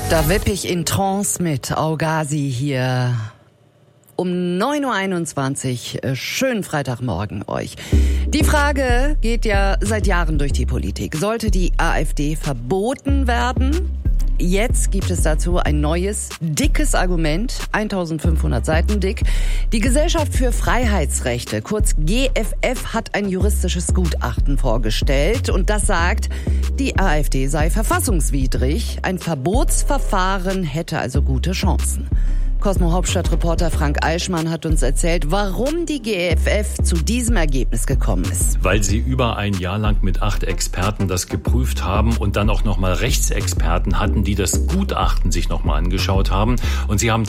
Da wipp ich in Trance mit Augazi hier um 9.21 Uhr. Schönen Freitagmorgen euch. Die Frage geht ja seit Jahren durch die Politik. Sollte die AfD verboten werden? Jetzt gibt es dazu ein neues, dickes Argument, 1500 Seiten dick. Die Gesellschaft für Freiheitsrechte, kurz GFF, hat ein juristisches Gutachten vorgestellt und das sagt, die AfD sei verfassungswidrig. Ein Verbotsverfahren hätte also gute Chancen. Cosmo-Hauptstadtreporter Frank Eichmann hat uns erzählt, warum die GFF zu diesem Ergebnis gekommen ist. Weil sie über ein Jahr lang mit 8 Experten das geprüft haben und dann auch nochmal Rechtsexperten hatten, die das Gutachten sich nochmal angeschaut haben. Und sie haben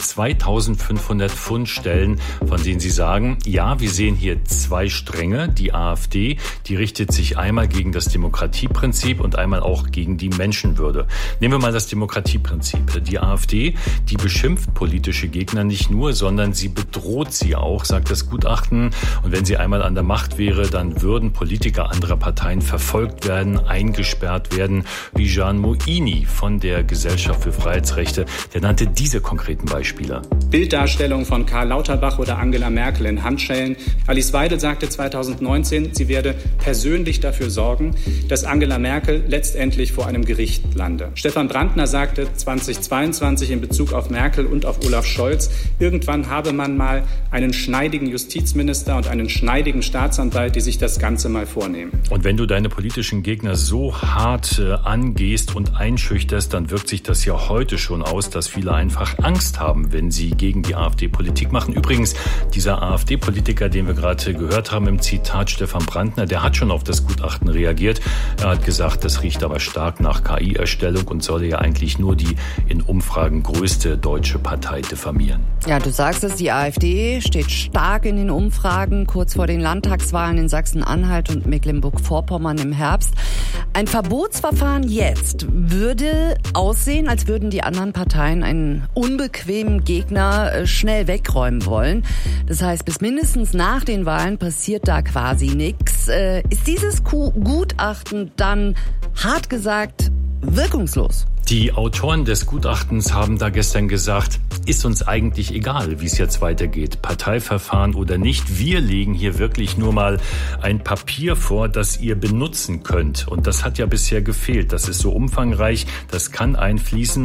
2500 Fundstellen, von denen sie sagen, ja, wir sehen hier 2 Stränge. Die AfD, die richtet sich einmal gegen das Demokratieprinzip und einmal auch gegen die Menschenwürde. Nehmen wir mal das Demokratieprinzip. Die AfD, die beschimpft politische Gegner nicht nur, sondern sie bedroht sie auch, sagt das Gutachten. Und wenn sie einmal an der Macht wäre, dann würden Politiker anderer Parteien verfolgt werden, eingesperrt werden, wie Jean Moini von der Gesellschaft für Freiheitsrechte. Der nannte diese konkreten Beispiele. Bilddarstellung von Karl Lauterbach oder Angela Merkel in Handschellen. Alice Weidel sagte 2019, sie werde persönlich dafür sorgen, dass Angela Merkel letztendlich vor einem Gericht lande. Stefan Brandner sagte 2022 in Bezug auf Merkel und auf Olaf Scholz, irgendwann habe man mal einen schneidigen Justizminister und einen schneidigen Staatsanwalt, die sich das Ganze mal vornehmen. Und wenn du deine politischen Gegner so hart angehst und einschüchterst, dann wirkt sich das ja heute schon aus, dass viele einfach Angst haben, wenn sie gegen die AfD Politik machen. Übrigens, dieser AfD-Politiker, den wir gerade gehört haben im Zitat Stefan Brandner, der hat schon auf das Gutachten reagiert. Er hat gesagt, das riecht aber stark nach KI-Erstellung und solle ja eigentlich nur die in Umfragen größte deutsche Partei diffamieren. Ja, du sagst es, die AfD steht stark in den Umfragen, kurz vor den Landtagswahlen in Sachsen-Anhalt und Mecklenburg-Vorpommern im Herbst. Ein Verbotsverfahren jetzt würde aussehen, als würden die anderen Parteien einen unbequemen Gegner schnell wegräumen wollen. Das heißt, bis mindestens nach den Wahlen passiert da quasi nichts. Ist dieses Gutachten dann, hart gesagt, wirkungslos? Die Autoren des Gutachtens haben da gestern gesagt, ist uns eigentlich egal, wie es jetzt weitergeht, Parteiverfahren oder nicht. Wir legen hier wirklich nur mal ein Papier vor, das ihr benutzen könnt. Und das hat ja bisher gefehlt. Das ist so umfangreich, das kann einfließen.